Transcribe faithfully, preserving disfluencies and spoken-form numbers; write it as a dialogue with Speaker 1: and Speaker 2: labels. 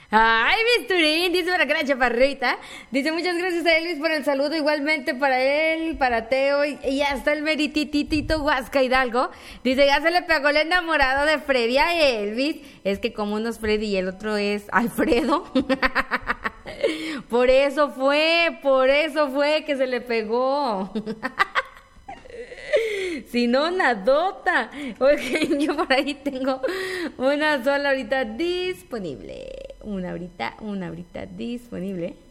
Speaker 1: Ay, Bisturín, dice para acá la chaparrita. Dice muchas gracias a Elvis por el saludo, igualmente para él, para Teo y, y hasta el meritititito Huasca Hidalgo. Dice, ya se le pegó el enamorado de Freddy a Elvis. Es que como uno es Freddy y el otro es Alfredo. Por eso fue, por eso fue que se le pegó. Si no, nadota. Oye, yo por ahí tengo una sola ahorita disponible. Una ahorita, una ahorita disponible.